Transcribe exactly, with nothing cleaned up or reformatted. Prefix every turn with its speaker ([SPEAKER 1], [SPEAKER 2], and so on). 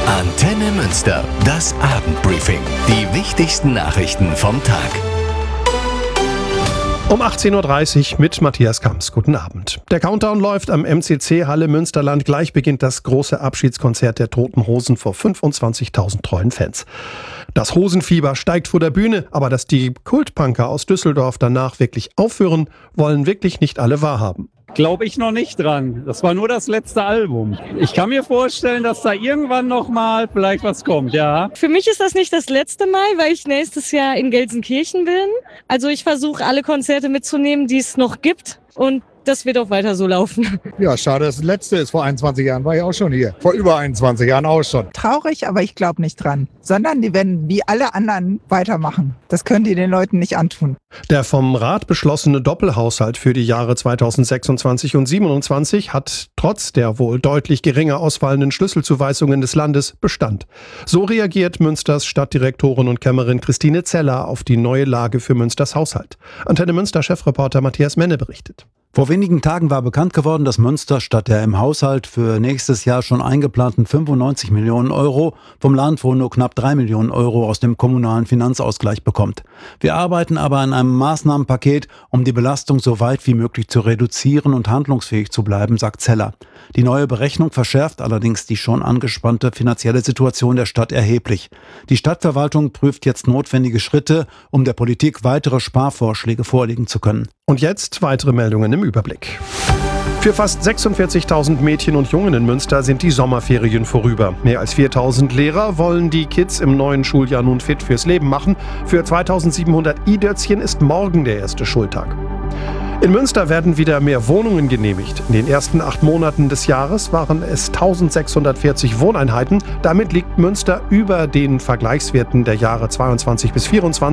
[SPEAKER 1] Antenne Münster, das Abendbriefing. Die wichtigsten Nachrichten vom Tag.
[SPEAKER 2] Um achtzehn Uhr dreißig mit Matthias Kamps. Guten Abend. Der Countdown läuft am M C C Halle Münsterland. Gleich beginnt das große Abschiedskonzert der Toten Hosen vor fünfundzwanzigtausend treuen Fans. Das Hosenfieber steigt vor der Bühne, aber dass die Kultpunker aus Düsseldorf danach wirklich aufhören, wollen wirklich nicht alle wahrhaben.
[SPEAKER 3] Glaube ich noch nicht dran. Das war nur das letzte Album. Ich kann mir vorstellen, dass da irgendwann noch mal vielleicht was kommt, ja.
[SPEAKER 4] Für mich ist das nicht das letzte Mal, weil ich nächstes Jahr in Gelsenkirchen bin. Also ich versuche alle Konzerte mitzunehmen, die es noch gibt, und das wird auch weiter so laufen.
[SPEAKER 5] Ja, schade, dass das letzte ist. Vor einundzwanzig Jahren war ich auch schon hier. Vor über einundzwanzig Jahren auch schon.
[SPEAKER 6] Traurig, aber ich glaube nicht dran. Sondern die werden wie alle anderen weitermachen. Das können die den Leuten nicht antun.
[SPEAKER 2] Der vom Rat beschlossene Doppelhaushalt für die Jahre zweitausendsechsundzwanzig und siebenundzwanzig hat trotz der wohl deutlich geringer ausfallenden Schlüsselzuweisungen des Landes Bestand. So reagiert Münsters Stadtdirektorin und Kämmerin Christine Zeller auf die neue Lage für Münsters Haushalt. Antenne Münster Chefreporter Matthias Menne berichtet.
[SPEAKER 7] Vor wenigen Tagen war bekannt geworden, dass Münster statt der im Haushalt für nächstes Jahr schon eingeplanten fünfundneunzig Millionen Euro vom Land wohl nur knapp drei Millionen Euro aus dem kommunalen Finanzausgleich bekommt. Wir arbeiten aber an einem Maßnahmenpaket, um die Belastung so weit wie möglich zu reduzieren und handlungsfähig zu bleiben, sagt Zeller. Die neue Berechnung verschärft allerdings die schon angespannte finanzielle Situation der Stadt erheblich. Die Stadtverwaltung prüft jetzt notwendige Schritte, um der Politik weitere Sparvorschläge vorlegen zu können.
[SPEAKER 2] Und jetzt weitere Meldungen im Überblick. Für fast sechsundvierzigtausend Mädchen und Jungen in Münster sind die Sommerferien vorüber. Mehr als viertausend Lehrer wollen die Kids im neuen Schuljahr nun fit fürs Leben machen. Für zweitausendsiebenhundert I-Dötzchen ist morgen der erste Schultag. In Münster werden wieder mehr Wohnungen genehmigt. In den ersten acht Monaten des Jahres waren es eintausendsechshundertvierzig Wohneinheiten. Damit liegt Münster über den Vergleichswerten der Jahre zweiundzwanzig bis vierundzwanzig.